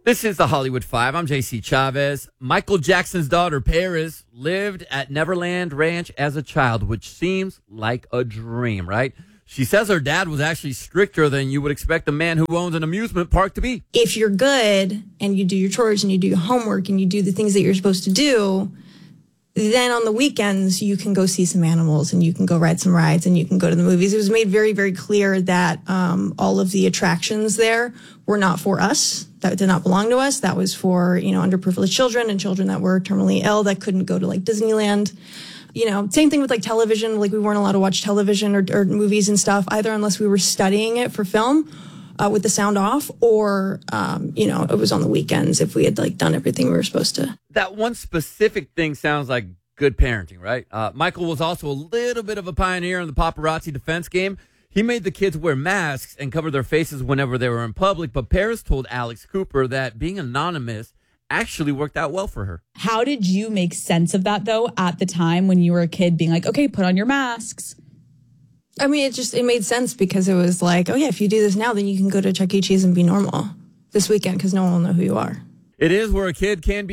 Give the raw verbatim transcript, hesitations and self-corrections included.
This is the Hollywood Five. I'm J C Chavez. Michael Jackson's daughter, Paris, lived at Neverland Ranch as a child, which seems like a dream, right? She says her dad was actually stricter than you would expect a man who owns an amusement park to be. If you're good and you do your chores and you do your homework and you do the things that you're supposed to do, then on the weekends you can go see some animals and you can go ride some rides and you can go to the movies. It was made very, very clear that um, all of the attractions there were not for us. That did not belong to us. That was for, you know, underprivileged children and children that were terminally ill that couldn't go to like Disneyland. You know, same thing with like television. Like we weren't allowed to watch television or, or movies and stuff either unless we were studying it for film uh, with the sound off, or, um, you know, it was on the weekends if we had like done everything we were supposed to. That one specific thing sounds like good parenting, right? Uh, Michael was also a little bit of a pioneer in the paparazzi defense game. He made the kids wear masks and cover their faces whenever they were in public, but Paris told Alex Cooper that being anonymous actually worked out well for her. How did you make sense of that, though, at the time when you were a kid, being like, okay, put on your masks? I mean, it just, it made sense because it was like, oh yeah, if you do this now, then you can go to Chuck E. Cheese and be normal this weekend because no one will know who you are. It is where a kid can be